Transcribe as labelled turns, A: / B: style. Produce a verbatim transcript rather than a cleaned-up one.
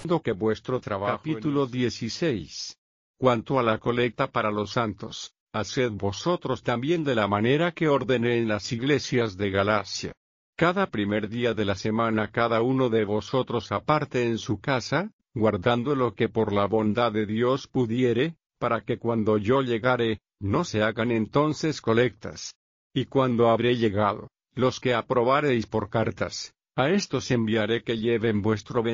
A: que vuestro trabajo. Capítulo dieciséis. Cuanto a la colecta para los santos, haced vosotros también de la manera que ordené en las iglesias de Galacia. Cada primer día de la semana cada uno de vosotros aparte en su casa, guardando lo que por la bondad de Dios pudiere, para que cuando yo llegare, no se hagan entonces colectas. Y cuando habré llegado, los que aprobareis por cartas, a estos enviaré que lleven vuestro